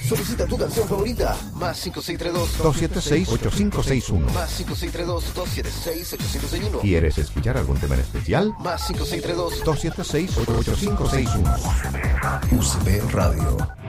Solicita tu canción favorita. Más 5632-276-8561. Más 5632-276-8561. ¿Quieres escuchar algún tema en especial? Más 5632- 276-8561. UCB Radio.